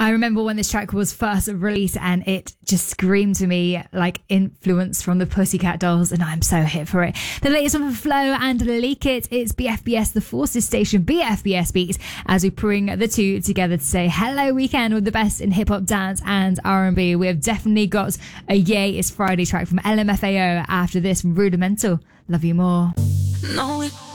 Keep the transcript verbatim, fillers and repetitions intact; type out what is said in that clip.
I remember when this track was first released and it just screamed to me like influence from the Pussycat Dolls, and I'm so hip for it. The latest one for Flo and Leak It, it's B F B S, the Forces Station, B F B S Beats, as we bring the two together to say hello weekend with the best in hip-hop, dance and R and B. We have definitely got a Yay It's Friday track from L M F A O after this, Rudimental. Love you more. No, it